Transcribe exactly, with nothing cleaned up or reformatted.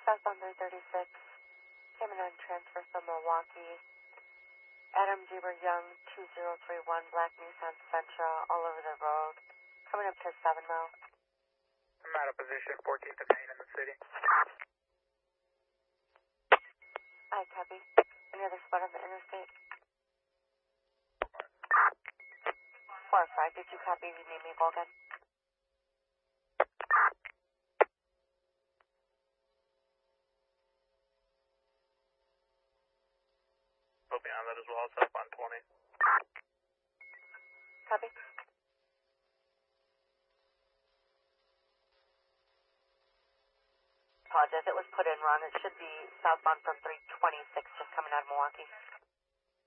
southbound three thirty-six, came in on transfer from Milwaukee. Adam Deaver Young, two zero three one, black Nissan Sentra, all over the road. Coming up to seven mile. I'm out of position, fourteenth and Main in the city. I copy. Any other spot on the interstate? four five, did you copy? You need me, Volgan? Go beyond that as well, southbound twenty. Copy. Apologize, it was put in wrong. It should be southbound from three twenty-six, just coming out of Milwaukee.